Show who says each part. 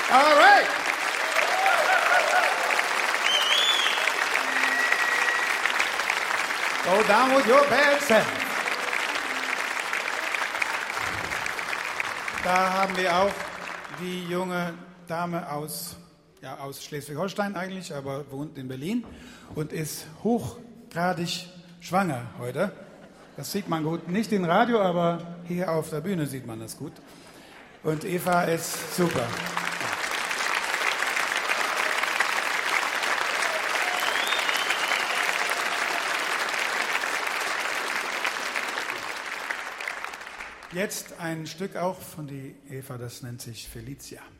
Speaker 1: All right. Go down with your bad self. Da haben wir auch die junge Dame aus Schleswig-Holstein eigentlich, aber wohnt in Berlin und ist hochgradig schwanger heute. Das sieht man gut, nicht im Radio, aber hier auf der Bühne sieht man das gut. Und Eva ist super. Jetzt ein Stück auch von die Eva, das nennt sich Felicia.